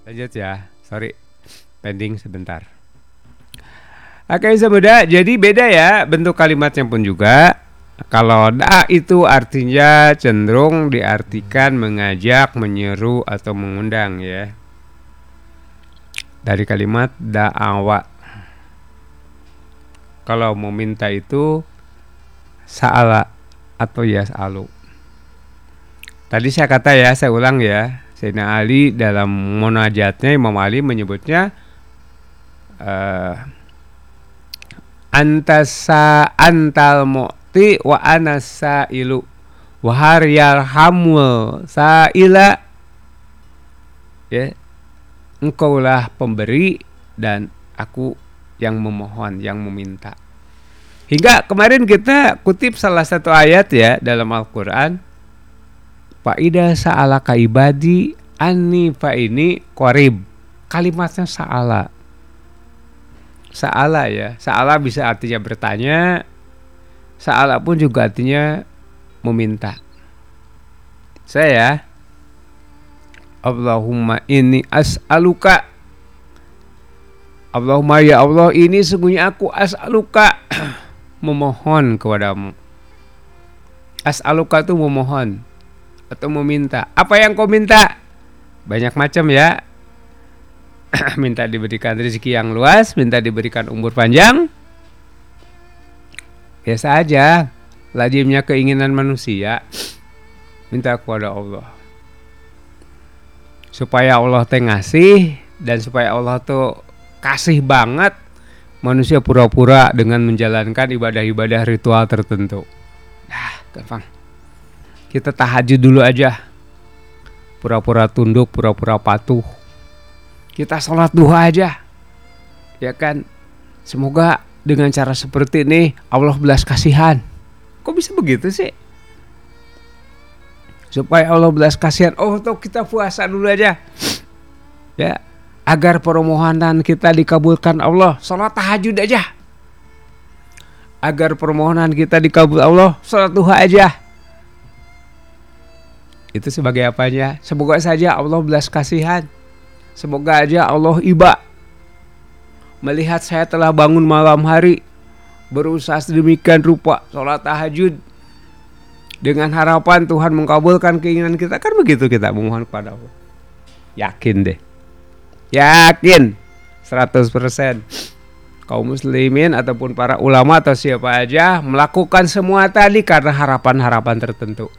Lanjut ya, sorry, pending sebentar. Oke Samuda, jadi beda ya bentuk kalimatnya pun juga. Kalau da itu artinya cenderung diartikan mengajak, menyeru atau mengundang ya. Dari kalimat da'awa. Kalau mau minta itu sa'ala atau yas'alu. Tadi saya kata ya, saya ulang ya. Sayyidina Ali dalam munajatnya, Imam Ali menyebutnya antal mu'ti wa anasa ilu wahar yarhamul sa'ila, ya, engkaulah pemberi dan aku yang memohon, yang meminta. Hingga kemarin kita kutip salah satu ayat ya dalam Al-Quran, Fa'ida sa'alaka ibadi anni fa'ini qarib. Kalimatnya sa'ala. Sa'ala ya. Sa'ala bisa artinya bertanya. Sa'ala pun juga artinya meminta. Saya Allahumma inni as'aluka. Allahumma ya Allah, ini sungguhnya aku as'aluka memohon kepadamu. As'aluka itu memohon atau meminta. Apa yang kau minta? Banyak macam ya. Minta diberikan rezeki yang luas, minta diberikan umur panjang. Biasa aja, lazimnya keinginan manusia. Minta kepada Allah supaya Allah ngasih, dan supaya Allah tuh kasih banget. Manusia pura-pura dengan menjalankan ibadah-ibadah ritual tertentu. Nah, gampang. Kita tahajud dulu aja, pura-pura tunduk, pura-pura patuh. Kita sholat duha aja, ya kan. Semoga dengan cara seperti ini Allah belas kasihan. Kok bisa begitu sih? Supaya Allah belas kasihan, oh tuh kita puasa dulu aja, ya, agar permohonan kita dikabulkan Allah. Sholat tahajud aja, agar permohonan kita dikabul Allah. Sholat duha aja. Itu sebagai apanya? Semoga saja Allah belas kasihan. Semoga aja Allah iba melihat saya telah bangun malam hari, berusaha sedemikian rupa, sholat tahajud, dengan harapan Tuhan mengabulkan keinginan kita. Kan begitu kita memohon kepada Allah. Yakin deh, yakin 100%. Kaum muslimin ataupun para ulama atau siapa aja melakukan semua tadi karena harapan-harapan tertentu.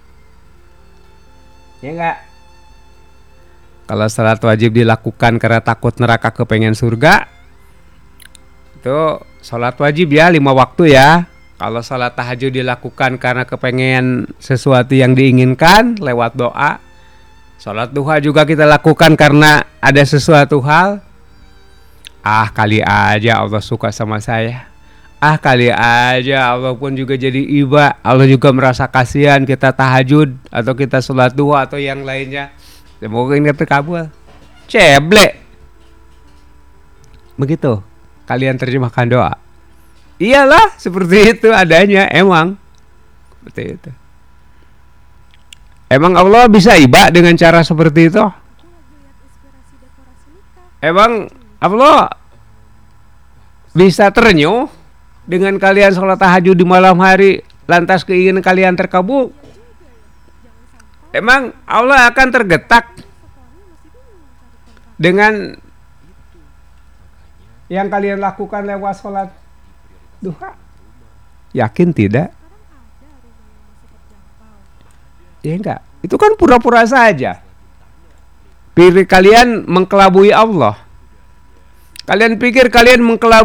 Ya enggak? Kalau salat wajib dilakukan karena takut neraka, kepengen surga, itu salat wajib ya 5 waktu ya. Kalau salat tahajud dilakukan karena kepengen sesuatu yang diinginkan lewat doa. Salat duha juga kita lakukan karena ada sesuatu hal. Kali aja Allah suka sama saya. Kali aja Allah pun juga jadi iba. Allah juga merasa kasihan kita tahajud atau kita sholat duha atau yang lainnya. Semoga ini terkabul. Ceble. Begitu kalian terjemahkan doa. Iyalah, seperti itu adanya, emang. Seperti itu. Emang Allah bisa iba dengan cara seperti itu? Emang Allah bisa terenyuh dengan kalian sholat tahajud di malam hari, lantas keinginan kalian terkabul? Emang Allah akan tergetak dengan yang kalian lakukan lewat sholat duha? Yakin tidak? Ya enggak. Itu kan pura-pura saja. Pikir kalian mengkelabui Allah. Kalian pikir kalian mengkelabui